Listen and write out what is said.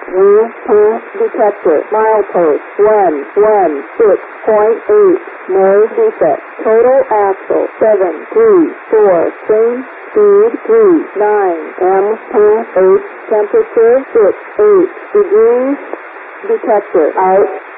detector, milepost 116.8, noise defect, total axle 734, same speed 39, M28, temperature 68 degrees, detector out.